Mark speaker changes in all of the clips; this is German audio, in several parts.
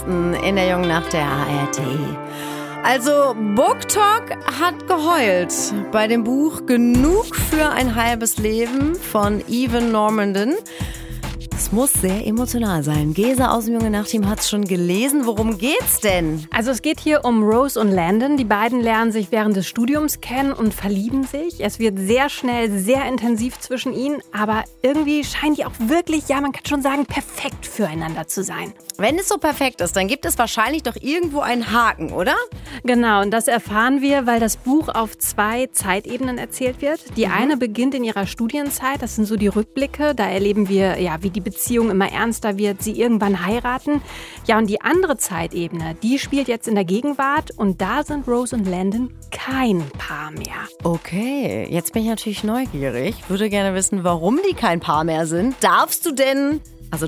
Speaker 1: Weihnachten in der Jungen Nacht der ARD. Also BookTok hat geheult bei dem Buch Genug für ein halbes Leben von Evan Normandin. Es muss sehr emotional sein. Gesa aus dem Junge Nacht-Team hat es schon gelesen. Worum geht's denn?
Speaker 2: Also es geht hier um Rose und Landon. Die beiden lernen sich während des Studiums kennen und verlieben sich. Es wird sehr schnell, sehr intensiv zwischen ihnen. Aber irgendwie scheinen die auch wirklich, ja man kann schon sagen, perfekt füreinander zu sein.
Speaker 1: Wenn es so perfekt ist, dann gibt es wahrscheinlich doch irgendwo einen Haken, oder?
Speaker 2: Genau, und das erfahren wir, weil das Buch auf 2 Zeitebenen erzählt wird. Die eine beginnt in ihrer Studienzeit, das sind so die Rückblicke. Da erleben wir, ja, wie die Beziehung immer ernster wird, sie irgendwann heiraten. Ja, und die andere Zeitebene, die spielt jetzt in der Gegenwart und da sind Rose und Landon kein Paar mehr.
Speaker 1: Okay, jetzt bin ich natürlich neugierig. Würde gerne wissen, warum die kein Paar mehr sind. Darfst du denn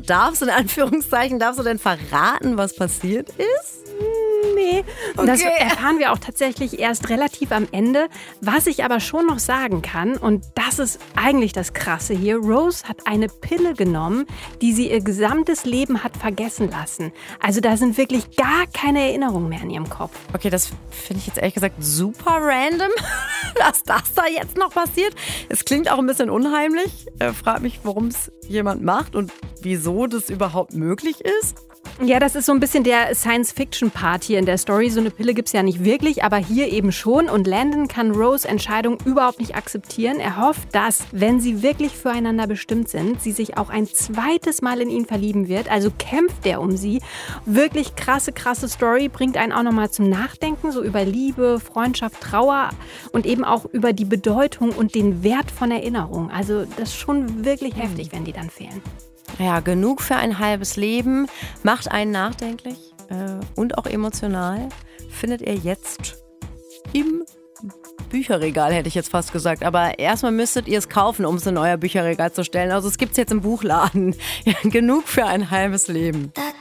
Speaker 1: verraten, was passiert ist?
Speaker 2: Nee,
Speaker 1: Okay.
Speaker 2: Das erfahren wir auch tatsächlich erst relativ am Ende. Was ich aber schon noch sagen kann, und das ist eigentlich das Krasse hier, Rose hat eine Pille genommen, die sie ihr gesamtes Leben hat vergessen lassen. Also da sind wirklich gar keine Erinnerungen mehr in ihrem Kopf.
Speaker 1: Okay, das finde ich jetzt ehrlich gesagt super random, dass das da jetzt noch passiert. Es klingt auch ein bisschen unheimlich. Frag mich, warum es jemand macht und wieso das überhaupt möglich ist.
Speaker 2: Ja, das ist so ein bisschen der Science-Fiction-Part hier in der Story. So eine Pille gibt's ja nicht wirklich, aber hier eben schon. Und Landon kann Rose' Entscheidung überhaupt nicht akzeptieren. Er hofft, dass, wenn sie wirklich füreinander bestimmt sind, sie sich auch ein zweites Mal in ihn verlieben wird. Also kämpft er um sie. Wirklich krasse Story. Bringt einen auch nochmal zum Nachdenken, so über Liebe, Freundschaft, Trauer und eben auch über die Bedeutung und den Wert von Erinnerung. Also das ist schon wirklich heftig, wenn die dann fehlen.
Speaker 1: Ja, genug für ein halbes Leben. Macht einen nachdenklich und auch emotional. Findet ihr jetzt im Bücherregal, hätte ich jetzt fast gesagt. Aber erstmal müsstet ihr es kaufen, um es in euer Bücherregal zu stellen. Also es gibt es jetzt im Buchladen. Ja, genug für ein halbes Leben.